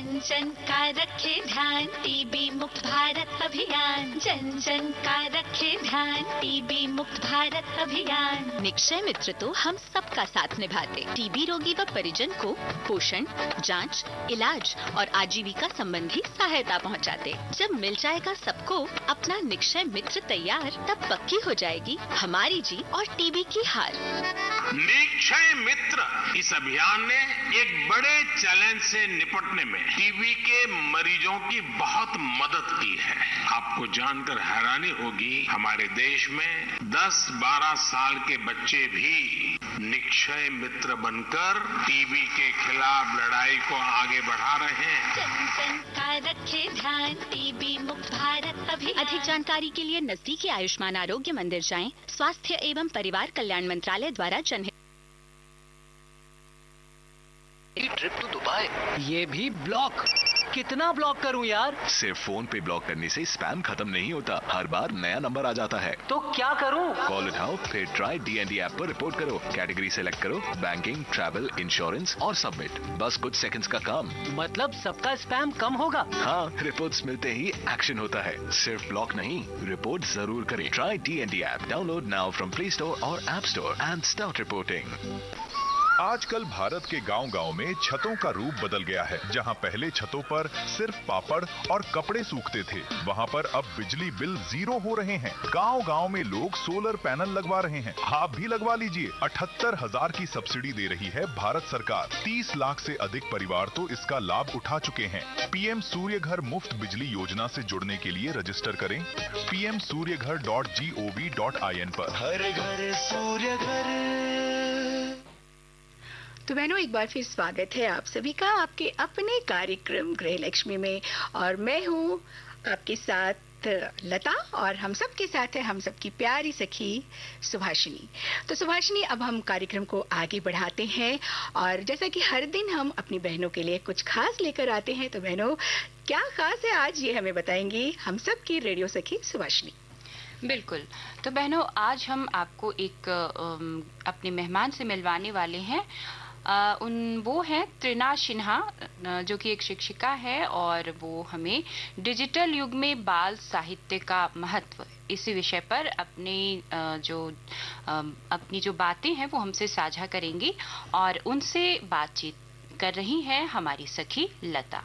जन जन का रखे ध्यान, टीबी मुक्त भारत अभियान। जन जन का रखे ध्यान, टीबी मुक्त भारत अभियान। निक्षय मित्र तो हम सबका साथ निभाते, टीबी रोगी व परिजन को पोषण, जांच, इलाज और आजीविका संबंधी सहायता पहुंचाते। जब मिल जाएगा सबको अपना निक्षय मित्र तैयार, तब पक्की हो जाएगी हमारी जीत और टीबी की हार। निक्षय मित्र इस अभियान ने एक बड़े चैलेंज से निपटने में टीबी के मरीजों की बहुत मदद की है। आपको जानकर हैरानी होगी, हमारे देश में 10-12 साल के बच्चे भी निक्षय मित्र बनकर टीबी के खिलाफ लड़ाई को आगे बढ़ा रहे हैं। जन जन का रखे ध्यान, टीबी मुक्त भारत अभियान। अधिक जानकारी के लिए नजदीकी आयुष्मान आरोग्य मंदिर जाएं। स्वास्थ्य एवं परिवार कल्याण मंत्रालय द्वारा जनहित। ट्रिप टू दुबई, ये भी ब्लॉक। कितना ब्लॉक करूं यार? सिर्फ फोन पे ब्लॉक करने से स्पैम खत्म नहीं होता, हर बार नया नंबर आ जाता है। तो क्या करूं? कॉल उठाओ, फिर ट्राई DND ऐप पर रिपोर्ट करो, कैटेगरी सेलेक्ट करो, बैंकिंग, ट्रैवल, इंश्योरेंस और सबमिट। बस कुछ सेकंड्स का काम। मतलब सबका स्पैम कम होगा? हाँ, रिपोर्ट्स मिलते ही एक्शन होता है। सिर्फ ब्लॉक नहीं, रिपोर्ट जरूर करें। Try DND app, download now from play store और app store and start reporting. आजकल भारत के गांव-गांव में छतों का रूप बदल गया है। जहां पहले छतों पर सिर्फ पापड़ और कपड़े सूखते थे, वहां पर अब बिजली बिल 0 हो रहे हैं। गांव-गांव में लोग सोलर पैनल लगवा रहे हैं। आप भी लगवा लीजिए। 78,000 की सब्सिडी दे रही है भारत सरकार। 30 लाख से अधिक परिवार तो इसका लाभ उठा चुके हैं। PM सूर्य घर मुफ्त बिजली योजना से जुड़ने के लिए रजिस्टर करें pmsuryaghar.gov.in पर। हर घर सूर्य घर। तो बहनों, एक बार फिर स्वागत है आप सभी का आपके अपने कार्यक्रम गृह लक्ष्मी में। और मैं हूँ आपके साथ लता, और हम सब के साथ है हम सब की प्यारी सखी सुभाषिनी। तो सुभाषिनी, अब हम कार्यक्रम को आगे बढ़ाते हैं, और जैसा कि हर दिन हम अपनी बहनों के लिए कुछ खास लेकर आते हैं, तो बहनों क्या खास है आज, ये हमें बताएंगी हम सब की रेडियो सखी सुभाषिनी। बिल्कुल। तो बहनों, आज हम आपको एक अपने मेहमान से मिलवाने वाले हैं। वो हैं त्रिना सिन्हा, जो कि एक शिक्षिका है, और वो हमें डिजिटल युग में बाल साहित्य का महत्व, इसी विषय पर अपनी जो बातें हैं वो हमसे साझा करेंगी, और उनसे बातचीत कर रही हैं हमारी सखी लता।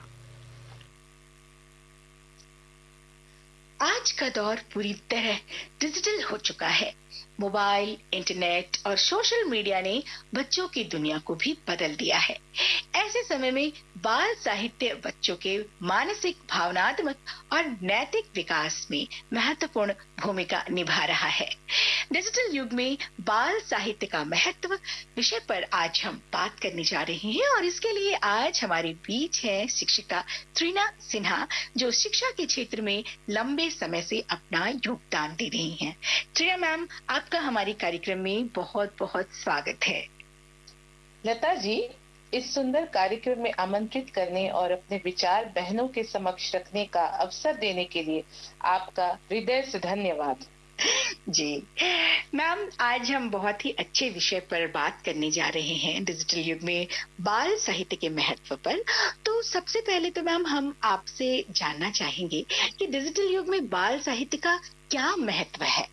आज का दौर पूरी तरह डिजिटल हो चुका है। मोबाइल, इंटरनेट और सोशल मीडिया ने बच्चों की दुनिया को भी बदल दिया है। ऐसे समय में बाल साहित्य बच्चों के मानसिक, भावनात्मक और नैतिक विकास में महत्वपूर्ण भूमिका निभा रहा है। डिजिटल युग में बाल साहित्य का महत्व विषय पर आज हम बात करने जा रहे हैं, और इसके लिए आज हमारे बीच है शिक्षिका त्रिना सिन्हा, जो शिक्षा के क्षेत्र में लंबे समय से अपना योगदान दे रही हैं। त्रिना मैम, आपका हमारे कार्यक्रम में बहुत बहुत स्वागत है। लता जी, इस सुंदर कार्यक्रम में आमंत्रित करने और अपने विचार बहनों के समक्ष रखने का अवसर देने के लिए आपका हृदय से धन्यवाद। जी मैम, आज हम बहुत ही अच्छे विषय पर बात करने जा रहे हैं, डिजिटल युग में बाल साहित्य के महत्व पर। तो सबसे पहले तो मैम हम आपसे जानना चाहेंगे कि डिजिटल युग में बाल साहित्य का क्या महत्व है।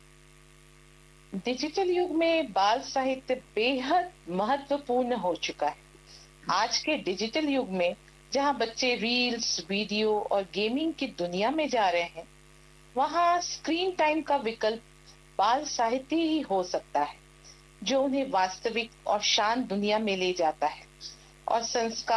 डिजिटल युग में बाल साहित्य बेहद महत्वपूर्ण हो चुका है। आज के डिजिटल युग में जहां बच्चे रील्स, वीडियो और गेमिंग की दुनिया में जा रहे हैं, वहां स्क्रीन टाइम का विकल्प बाल साहित्य ही हो सकता है, जो उन्हें वास्तविक और शांत दुनिया में ले जाता है और संस्कार